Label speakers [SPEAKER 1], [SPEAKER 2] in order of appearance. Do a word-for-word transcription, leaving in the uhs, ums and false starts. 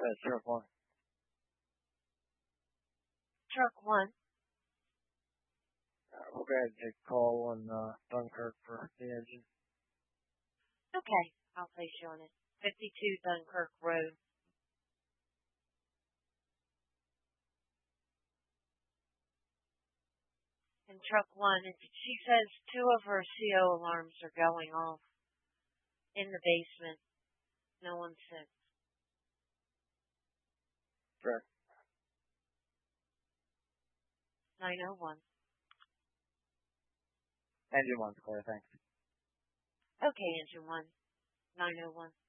[SPEAKER 1] That's truck one.
[SPEAKER 2] Truck one.
[SPEAKER 1] Uh, we'll go ahead and take a call on uh, Dunkirk for the engine.
[SPEAKER 2] Okay, I'll place you on it. fifty-two Dunkirk Road. And truck one, she says two of her C O alarms are going off in the basement. No one's sick.
[SPEAKER 1] Correct.
[SPEAKER 2] nine oh one.
[SPEAKER 1] Engine one's clear, thanks.
[SPEAKER 2] Okay, engine one. nine oh one.